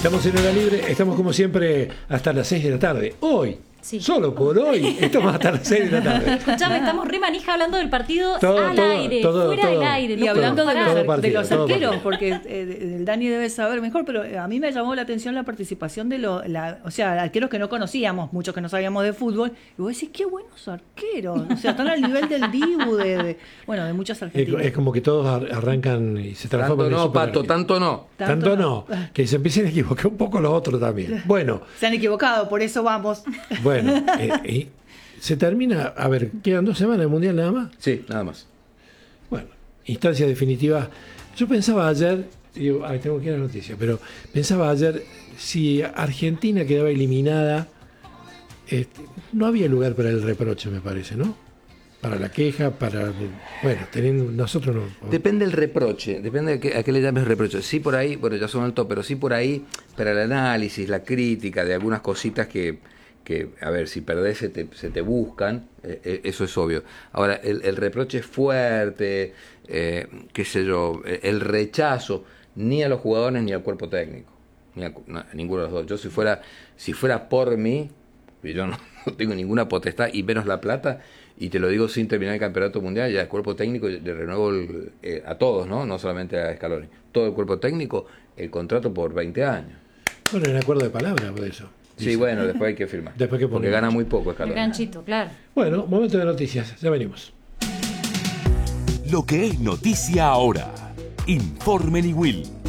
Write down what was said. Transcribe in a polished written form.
Estamos en hora libre, estamos como siempre hasta las 6 de la tarde. Hoy, sí. Solo por hoy, estamos hasta las 6 de la tarde. Escuchame, estamos re manija hablando del partido todo, aire, fuera del aire. Y hablando de los arqueros, partido. porque el Dani debe saber mejor, pero a mí me llamó la atención la participación de arqueros que no conocíamos, muchos que no sabíamos de fútbol. Y vos decís, qué buenos arqueros. O sea, están al nivel del Dibu, de muchos argentinos. Es como que todos arrancan y se transforman tanto en no, Pato, tanto no. Tanto no, que se empiecen a equivocar un poco los otros también. Bueno. Se han equivocado, por eso vamos. Bueno, se termina, a ver, ¿quedan 2 semanas del Mundial nada más? Sí, nada más. Bueno, instancia definitiva. Yo pensaba ayer, digo, tengo que ir a la noticia, pero pensaba ayer, si Argentina quedaba eliminada, no había lugar para el reproche, me parece, ¿no? Para la queja, teniendo nosotros no. Depende del reproche, depende de a qué le llames reproche. Sí por ahí, bueno, ya son alto, pero sí por ahí, para el análisis, la crítica de algunas cositas que a ver, si perdés se te buscan, eso es obvio. Ahora, el reproche fuerte, qué sé yo, el rechazo, ni a los jugadores ni al cuerpo técnico, ni a ninguno de los dos. Yo si fuera por mí, y yo no tengo ninguna potestad y menos la plata, y te lo digo sin terminar el campeonato mundial, ya el cuerpo técnico le renuevo a todos, no solamente a Scaloni, todo el cuerpo técnico, el contrato por 20 años. Bueno, en acuerdo de palabra por eso. Sí, dice. Bueno, después hay que firmar. Porque gana muy poco Scaloni. El ganchito, claro. Bueno, momento de noticias, ya venimos. Lo que es noticia ahora. Informe Niwil.